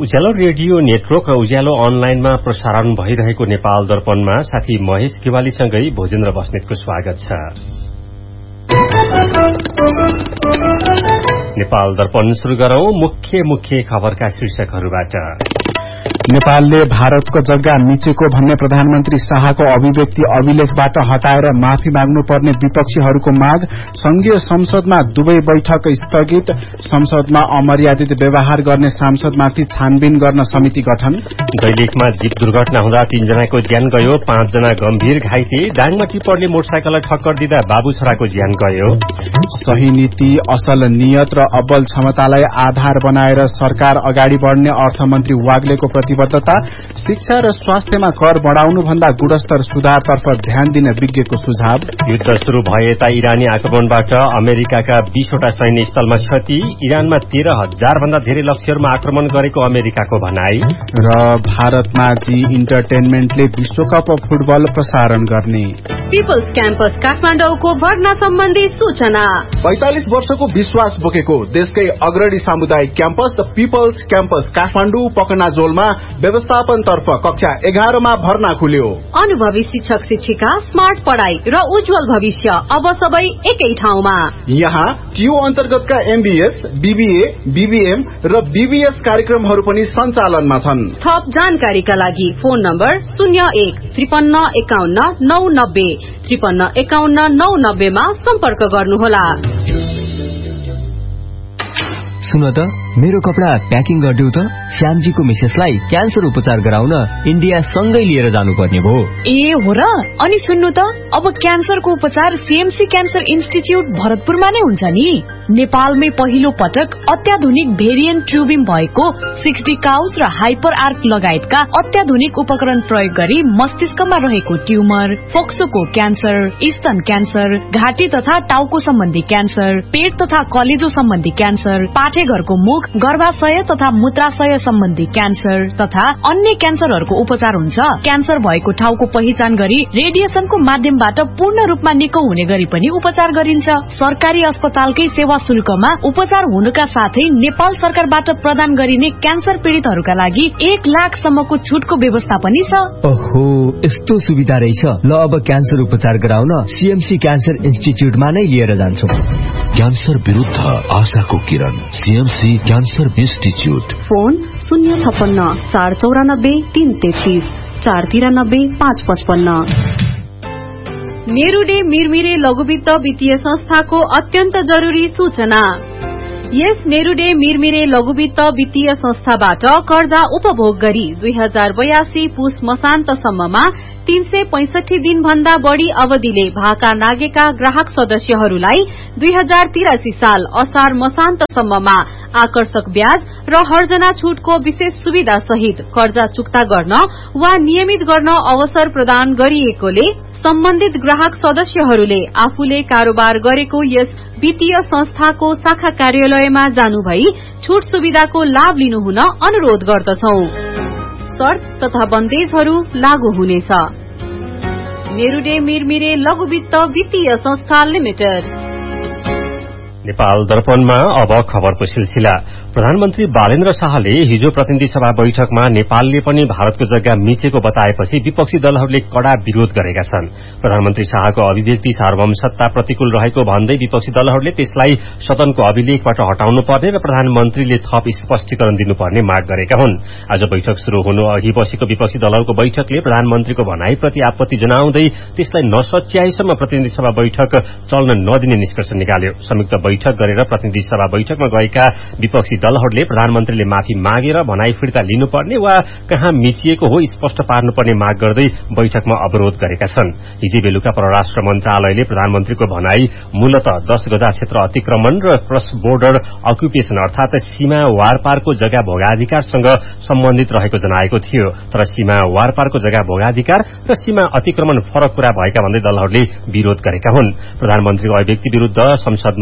उज्यालो radio network र उज्यालो अनलाइनमा प्रसारण भइरहेको नेपाल दर्पणमा साथी महेश गेवालीसँगै भोजेन्द्र बस्नेतको स्वागत छ। नेपाल दर्पण शुरू गरौं मुख्य खबरका शीर्षकहरूबाट। नेपालले भारतको जग्गा मिचेको भन्ने प्रधानमन्त्री शाहको अभिव्यक्ति अभिलेखबाट हटाएर माफी माग्नुपर्ने विपक्षीहरूको माग। संघीय संसदमा दुवै बैठक स्थगित। संसदमा अमर्यादित व्यवहार गर्ने सांसदमाथि छानबिन गर्न समिति गठन। दैलेखमा जीप दुर्घटना हुँदा 3 जनाको ज्यान गयो, 5 जना गम्भीर घाइते। डाङमा टिप्परले मोटरसाइकललाई ठक्कर दिँदा बाबु छोराको ज्यान गयो। सही नीति, असल नियत र अब्बल क्षमतालाई आधार बनाएर सरकार अगाडि बढ्ने अर्थमन्त्री वाग्लेको प्रतिबद्धता। शिक्षा र स्वास्थ्यमा कर बढ़ाउनु भन्दा गुणस्तर सुधारतर्फ ध्यान दिन विज्ञको सुझाव। युद्ध शुरू भए यता इरानी आक्रमणबाट अमेरिकाका 20वटा सैन्य स्थलमा क्षति। इरानमा 13,000 भन्दा धेरै लक्ष्यहरूमा आक्रमण गरेको अमेरिकाको भनाई। र भारतमा जी इन्टरटेनमेन्टले विश्वकप फुटबल प्रसारण गर्ने। पीपल्स क्याम्पस काठमाडौँको भर्ना सम्बन्धी सूचना। 45 वर्षको विश्वास बोकेको देशकै अग्रणी सामुदायिक campus the peoples campus Kathmandu पकनाजोलमा व्यवस्थापन तर्फ कक्षा 11 मा भर्ना खुल्यो। अनुभवी शिक्षक शिक्षिका, स्मार्ट पढ़ाई र उज्जवल भविष्य अब सबै एकै ठाउँमा। यहाँ टियु अन्तर्गतका एमबीएस, बीबीए, बीबीएम र बीबीएस कार्यक्रमहरू पनि सञ्चालनमा छन्। थप जानकारीका लागि फोन नम्बर 01 53 51 990 53 51 990 मा सम्पर्क गर्नुहोला। सुन त, मेरो कपडा प्याकिङ गरिदेऊ त। श्यामजीको मिसेसलाई क्यान्सर उपचार गराउन इन्डिया सँगै लिएर जानुपर्ने भयो। ए हो र? अनि सुन्नु त, अब क्यान्सरको उपचार सीएमसी क्यान्सर इन्स्टिच्युट भरतपुरमा नै हुन्छ नि। नेपालमै पहिलो पटक अत्याधुनिक भेरिएन्ट ट्युबिम भएको 60 काउस र हाइपर आर्क लगायतका अत्याधुनिक उपकरण प्रयोग गरी मस्तिष्कमा रहेको ट्युमर, फोक्सोको क्यान्सर, स्तन क्यान्सर, घाँटी तथा टाउको सम्बन्धी क्यान्सर, पेट तथा कलेजो सम्बन्धी क्यान्सर, पाठेघरको मुख, गर्भाशय तथा मूत्राशय सम्बन्धी क्यान्सर तथा अन्य क्यान्सरहरूको उपचार हुन्छ। क्यान्सर भएको ठाउँको पहिचान गरी रेडिएसनको माध्यमबाट पूर्ण रूपमा निको हुने गरी पनि उपचार गरिन्छ। सरकारी अस्पतालकै सेवा शुल्कमा उपचार हुनुका साथै नेपाल सरकारबाट प्रदान गरिने क्यान्सर पीड़ितहरूका लागि 1 लाखसम्मको छुटको व्यवस्था पनि छ। ओहो, यस्तो सुविधा रहेछ। ल, अब क्यान्सर उपचार गराउन सीएमसी क्यान्सर इन्स्टिच्युटमा नै लिएर जान्छौं। क्यान्सर विरुद्ध आशाको किरण, सीएमसी क्यान्सर इन्स्टिच्युट। फोन 056 494 333 493 555। नेरुडे मिरमिरे लघुवित्त वित्तीय संस्थाको अत्यन्त जरूरी सूचना। यस नेरुडे मिरमिरे लघुवित्त वित्तीय संस्थाबाट कर्जा उपभोग गरी 2082 पुस मसान्तसम्ममा 365 दिन भन्दा बढ़ी अवधिले भाका नागेका ग्राहक सदस्यहरूलाई 2083 साल असार मसान्तसम्ममा आकर्षक ब्याज र हर्जना छूटको विशेष सुविधा सहित कर्जा चुक्ता गर्न वा नियमित गर्न अवसर प्रदान गरिएकोले सम्बन्धित ग्राहक सदस्यहरूले आफूले कारोबार गरेको यस वित्तीय संस्थाको शाखा कार्यालयमा जानु भई छूट सुविधाको लाभ लिनुहुन अनुरोध गर्दछौं। शर्त तथा बन्देजहरू लागू हुनेछ। नेरुडे मिरमिरे लघुवित्त वित्तीय संस्था लिमिटेड। नेपाल दर्पणमा अब खबरको सिलसिला। प्रधानमन्त्री बालेन्द्र शाहले हिजो प्रतिनिधि सभा बैठकमा नेपालले पनि भारतको जग्गा मिचेको बताएपछि विपक्षी दलहरूले कड़ा विरोध गरेका छन्। प्रधानमन्त्री शाहको अभिव्यक्ति सार्वभौमसत्ता प्रतिकूल रहेको भन्दै विपक्षी दलहरूले त्यसलाई सदनको अभिलेखबाट हटाउनु पर्ने र प्रधानमन्त्रीले थप स्पष्टीकरण दिनुपर्ने माग गरेका हुन्। आज बैठक शुरू हुनु अघि बसेको विपक्षी दलहरूको बैठकले प्रधानमन्त्रीको भनाईप्रति आपत्ति जनाउँदै त्यसलाई नसच्याएसम्म प्रतिनिधि सभा बैठक चल्न नदिने निष्कर्ष निकाल्यो। संयुक्त बैठक गरेर प्रतिनिधि सभा बैठकमा गएका विपक्षी दलहरूले प्रधानमन्त्रीले माफी मागेर भनाई फिर्ता लिनुपर्ने वा कहाँ मिचिएको हो स्पष्ट पार्नुपर्ने माग गर्दै बैठकमा अवरोध गरेका छन्। हिजो बेलुका परराष्ट्र मन्त्रालयले प्रधानमन्त्रीको भनाई मूलत 10 गजा क्षेत्र अतिक्रमण र क्रस बोर्डर अक्युपेशन अर्थात सीमा वारपारको जग्गा भोगाधिकारसँग सम्बन्धित रहेको जनाएको थियो। तर सीमा वारपारको जग्गा भोगाधिकार र सीमा अतिक्रमण फरक कुरा भएका भन्दै दलहरूले विरोध गरेका हुन्। प्रधानमन्त्रीको अभिव्यक्ति विरूद्ध संसदमा अवरोध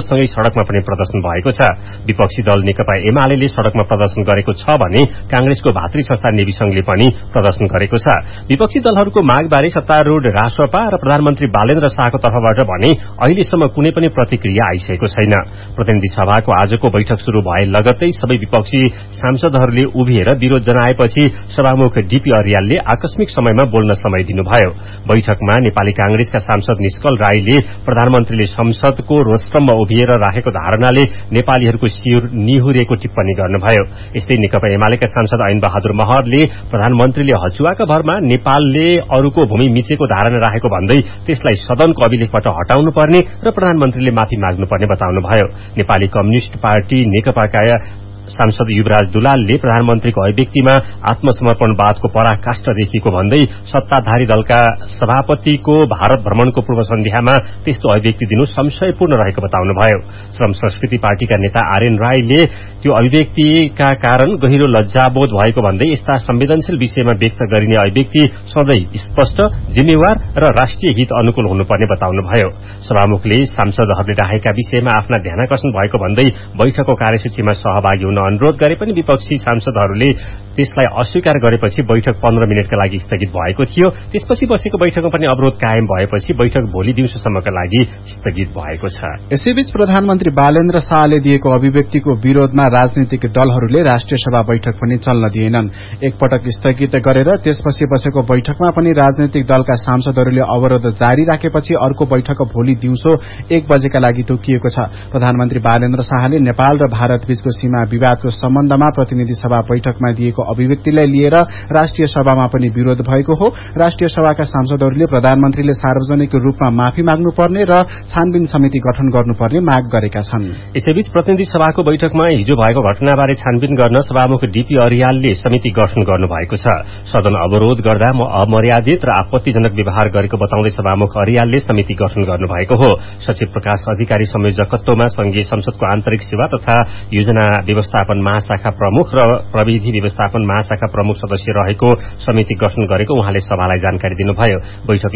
विरोधसँगै सड़कमा पनि प्रदर्शन भएको छ। विपक्षी दल नेकपा एमाले सड़कमा प्रदर्शन गरेको छ भने कांग्रेसको भातृ संस्था नेविसंघले पनि प्रदर्शन गरेको छ। विपक्षी दलहरूको मागबारे सत्तारूढ़ रासपा र प्रधानमन्त्री बालेन्द्र शाहको तर्फबाट भने अहिलेसम्म कुनै पनि प्रतिक्रिया आइसकेको छैन। प्रतिनिधि सभाको आजको बैठक शुरू भए लगत्तै सबै विपक्षी सांसदहरूले उभिएर विरोध जनाएपछि सभामुख डीपी अर्यालले आकस्मिक समयमा बोल्न समय दिनुभयो। बैठकमा नेपाली कांग्रेसका सांसद निष्कल राईले प्रधानमन्त्रीले संसदको रोस्ट्रममा उभिएर राखेको धारणाले नेपालीहरूको शिर निहुरेको टिप्पणी गर्नुभयो। यस्तै नेकपा एमालेका सांसद ऐन बहादुर महरले प्रधानमन्त्रीले हचुवाका भरमा नेपालले अरूको भूमि मिचेको धारणा राखेको भन्दै त्यसलाई सदनको अभिलेखबाट हटाउनु पर्ने र प्रधानमन्त्रीले माफी माग्नुपर्ने बताउनुभयो। नेपाली कम्युनिष्ट पार्टी नेकपाका सांसद युवराज दुलालले प्रधानमन्त्रीको अभिव्यक्तिमा आत्मसमर्पणवादको पराकाष्ठ देखिएको भन्दै सत्ताधारी दलका सभापतिको भारत भ्रमणको पूर्व सन्ध्यामा त्यस्तो अभिव्यक्ति दिनु संशयपूर्ण रहेको बताउनुभयो। श्रम संस्कृति पार्टीका नेता आरएन राईले त्यो अभिव्यक्तिका कारण गहिरो लज्जाबोध भएको भन्दै यस्ता संवेदनशील विषयमा व्यक्त गरिने अभिव्यक्ति सधैं स्पष्ट, जिम्मेवार र राष्ट्रिय हित अनुकूल हुनुपर्ने बताउनुभयो। सभामुखले सांसदहरूले राखेका विषयमा आफ्ना ध्यानाकर्षण भएको भन्दै बैठकको कार्यसूचीमा सहभागी हुन अनुरोध गरे पनि विपक्षी सांसदहरूले त्यसलाई अस्वीकार गरेपछि बैठक 15 मिनटका लागि स्थगित भएको थियो। त्यसपछि बसेको बैठकमा पनि अवरोध कायम भएपछि बैठक भोलि दिउँसोसम्मका लागि स्थगित भएको छ। यसैबीच प्रधानमन्त्री बालेन्द्र शाहले दिएको अभिव्यक्तिको विरोधमा राजनीतिक दलहरूले राष्ट्रिय सभा बैठक पनि चल्न दिएनन्। एकपटक स्थगित गरेर त्यसपछि बसेको बैठकमा पनि राजनीतिक दलका सांसदहरूले अवरोध जारी राखेपछि अर्को बैठक भोलि दिउँसो 1 बजेका लागि तोकिएको छ। प्रधानमन्त्री बालेन्द्र शाहले नेपाल र भारत बीचको सीमा विवादको सम्बन्धमा प्रतिनिधि सभा बैठकमा दिएको अभिव्यक्तिलाई लिएर राष्ट्रिय सभामा पनि विरोध भएको हो। राष्ट्रिय सभाका सांसदहरूले प्रधानमन्त्रीले सार्वजनिक रूपमा माफी माग्नुपर्ने र छानबिन समिति गठन गर्नुपर्ने माग गरेका छन्। यसैबीच प्रतिनिधि सभाको बैठकमा हिजो भएको घटनाबारे छानबिन गर्न सभामुख डीपी अर्यालले समिति गठन गर्नुभएको छ। सदन अवरोध गर्दा अमर्यादित र आपत्तिजनक व्यवहार गरेको बताउँदै सभामुख अर्यालले समिति गठन गर्नुभएको हो। सचिव प्रकाश अधिकारी संयोजकत्वमा संघीय संसदको आन्तरिक सेवा तथा योजना व्यवस्थापन महाशाखा प्रमुख र प्रविधि व्यवस्थापन महाशाखा प्रमुख सदस्य रहेको समिति गठन गरेको उहाँले सभालाई जानकारी दिनुभयो। बैठकलाई